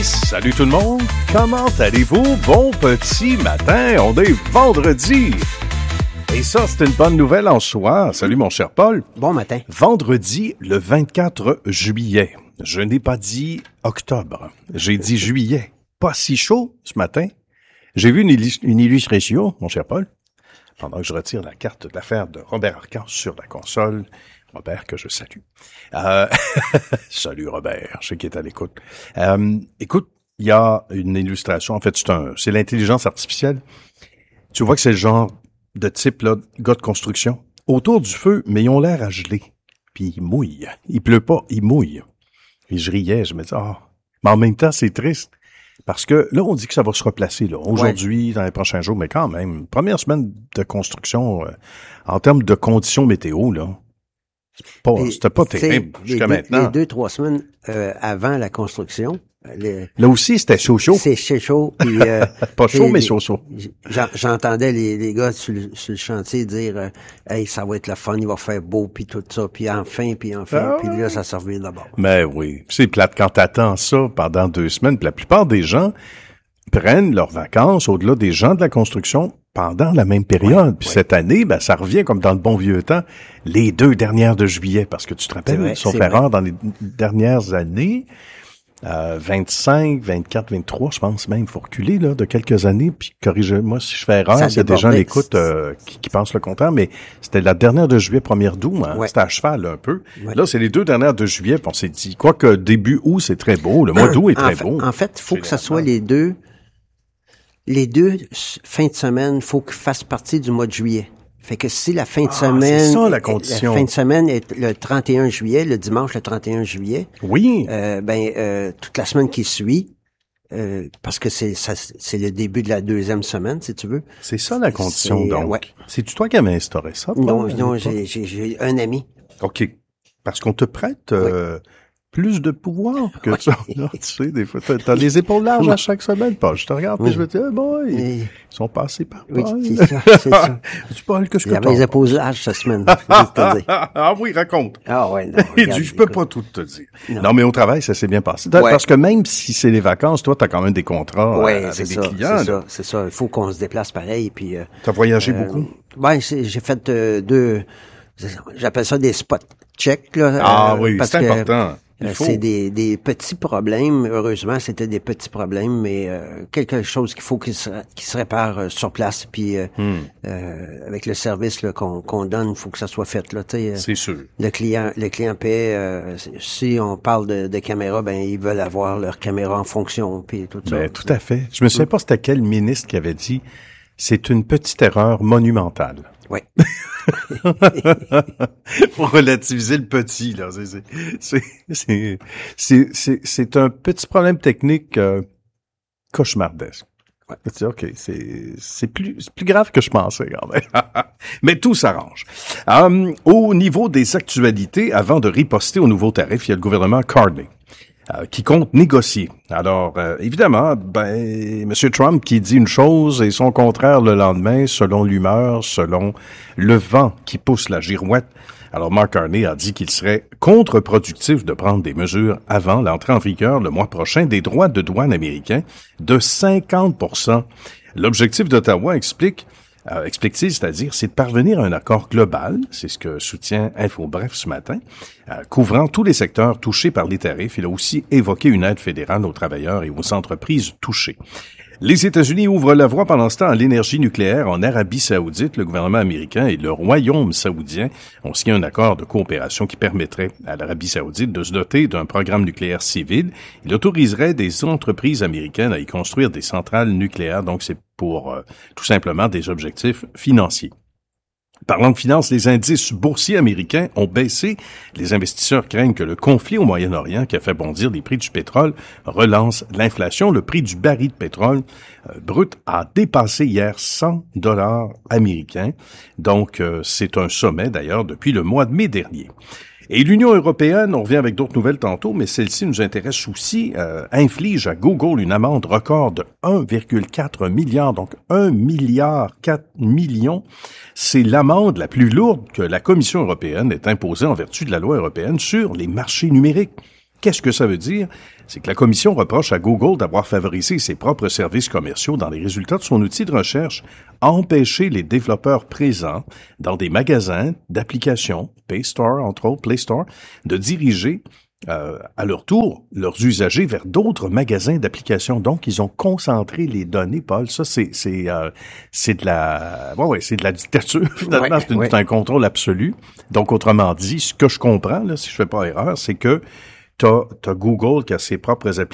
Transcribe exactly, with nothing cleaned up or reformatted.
salut tout le monde, comment allez-vous? Bon petit matin, on est vendredi. Et ça, c'est une bonne nouvelle en soi. Salut mon cher Paul. Bon matin. Vendredi, le vingt-quatre juillet. Je n'ai pas dit octobre, j'ai dit juillet. Pas si chaud ce matin. J'ai vu une, illus- une illustration, mon cher Paul, pendant que je retire la carte d'affaires de Robert Arcan sur la console. Robert, que je salue. Euh, salut Robert, je sais qu'il est à l'écoute. Euh, écoute, il y a une illustration, en fait, c'est un, c'est l'intelligence artificielle. Tu vois que c'est le genre de type, là, gars de construction, autour du feu, mais ils ont l'air à geler. Puis ils mouillent. Il pleut pas, ils mouillent. Et je riais, je me disais, ah. Mais en même temps, c'est triste. Parce que là, on dit que ça va se replacer, là. Aujourd'hui, ouais. Dans les prochains jours, mais quand même, première semaine de construction, euh, en termes de conditions météo, là, c'est pas, et, c'était pas terrible jusqu'à deux, maintenant. Les deux, trois semaines euh, avant la construction. Les, là aussi, c'était chaud-chaud. C'est chaud. Puis, euh, pas chaud, mais chaud-chaud. J'entendais les, les gars sur le, sur le chantier dire euh, « Hey, ça va être le fun, il va faire beau, puis tout ça, puis enfin, puis enfin. Ah, » Puis là, ça servait d'abord. Mais oui, c'est plate quand t'attends ça pendant deux semaines. Puis la plupart des gens prennent leurs vacances, au-delà des gens de la construction, pendant la même période. Ouais, puis ouais. Cette année, ben ça revient comme dans le bon vieux temps, les deux dernières de juillet, parce que tu te rappelles, vrai, sauf erreur, dans les dernières années, euh, vingt-cinq, vingt-quatre, vingt-trois, je pense même, il faut reculer là de quelques années, puis corrigez-moi si je fais erreur, s'il y a des gens à l'écoute euh, qui, qui pensent le contraire, mais c'était la dernière de juillet, première d'août, hein, ouais. C'était à cheval là, un peu. Ouais. Là, c'est les deux dernières de juillet, puis on s'est dit, quoique début août, c'est très beau, le mois d'août est très en beau. Fait, en fait, il faut que ça soit les deux Les deux fins de semaine, faut qu'ils fassent partie du mois de juillet. Fait que si la fin de ah, semaine, c'est ça, la condition. La fin de semaine est le trente et un juillet, le dimanche le trente et un juillet. Oui. Euh, ben euh, toute la semaine qui suit, euh, parce que c'est ça, c'est le début de la deuxième semaine, si tu veux. C'est ça la condition c'est, donc. Ouais. C'est-tu toi qui avais instauré ça? Toi, non, non, j'ai, j'ai, j'ai un ami. Ok. Parce qu'on te prête. Euh, oui. Plus de pouvoir que oui. Ça. Là, tu sais, des fois, t'as, t'as les épaules larges à chaque semaine, Paul. Je te regarde, oui. Puis je me dis, ah, boy, oui. Ils sont passés par Paul. Oui, c'est ça, c'est ça. Tu Paul, qu'est-ce que tu as? Il y avait les épaules larges cette semaine. Ah oui, raconte. Ah ouais, non. Il dit, je peux pas tout te dire. Non. non, mais au travail, ça s'est bien passé. Ouais. Parce que même si c'est les vacances, toi, t'as quand même des contrats ouais, avec c'est des ça, clients. C'est là. ça, c'est ça. Il faut qu'on se déplace pareil. Puis. Euh, t'as voyagé euh, beaucoup? Ouais, c'est, j'ai fait euh, deux, j'appelle ça des spot checks, là. Ah euh, oui, parce c'est que, important. C'est des, des petits problèmes. Heureusement, c'était des petits problèmes, mais euh, quelque chose qu'il faut qu'il se, qu'il se répare euh, sur place. Puis euh, hmm. euh, avec le service là, qu'on, qu'on donne, il faut que ça soit fait. Là, euh, c'est sûr. Le client, le client paie. Euh, si on parle de, de caméra, ben ils veulent avoir leur caméra en fonction. Puis tout ça. Ben, tout à fait. Je me souviens hmm. pas c'était quel ministre qui avait dit c'est une petite erreur monumentale. Oui. Pour relativiser le petit, là. C'est, c'est, c'est, c'est, c'est, c'est un petit problème technique euh, cauchemardesque. Ouais. C'est, OK, c'est, c'est plus, c'est plus grave que je pensais, quand même. Mais tout s'arrange. Um, au niveau des actualités, avant de riposter aux nouveaux tarifs, il y a le gouvernement Carney. Euh, qui compte négocier. Alors, euh, évidemment, ben, M. Trump qui dit une chose et son contraire le lendemain, selon l'humeur, selon le vent qui pousse la girouette. Alors, Mark Carney a dit qu'il serait contre-productif de prendre des mesures avant l'entrée en vigueur le mois prochain des droits de douane américains de cinquante pour cent. L'objectif d'Ottawa explique Euh, explique-t-il, c'est-à-dire, c'est de parvenir à un accord global, c'est ce que soutient InfoBref ce matin, euh, couvrant tous les secteurs touchés par les tarifs. Il a aussi évoqué une aide fédérale aux travailleurs et aux entreprises touchées. Les États-Unis ouvrent la voie pendant ce temps à l'énergie nucléaire en Arabie Saoudite. Le gouvernement américain et le Royaume saoudien ont signé un accord de coopération qui permettrait à l'Arabie Saoudite de se doter d'un programme nucléaire civil. Il autoriserait des entreprises américaines à y construire des centrales nucléaires. Donc, c'est pour euh, tout simplement des objectifs financiers. Parlant de finances, les indices boursiers américains ont baissé. Les investisseurs craignent que le conflit au Moyen-Orient, qui a fait bondir les prix du pétrole, relance l'inflation. Le prix du baril de pétrole euh, brut a dépassé hier cent dollars américains. Donc, euh, c'est un sommet d'ailleurs depuis le mois de mai dernier. Et l'Union européenne, on revient avec d'autres nouvelles tantôt, mais celle-ci nous intéresse aussi, euh, inflige à Google une amende record de un virgule quatre milliard, donc un milliard quatre millions. C'est l'amende la plus lourde que la Commission européenne ait imposée en vertu de la loi européenne sur les marchés numériques. Qu'est-ce que ça veut dire? C'est que la Commission reproche à Google d'avoir favorisé ses propres services commerciaux dans les résultats de son outil de recherche, empêcher les développeurs présents dans des magasins d'applications, Play Store, entre autres, Play Store, de diriger euh, à leur tour leurs usagers vers d'autres magasins d'applications. Donc, ils ont concentré les données, Paul. Ça, c'est c'est euh, c'est de la ouais, ouais, c'est de la dictature, finalement. Ouais, c'est, une, ouais. c'est un contrôle absolu. Donc, autrement dit, ce que je comprends, là, si je fais pas erreur, c'est que T'as, t'as Google qui a ses propres applications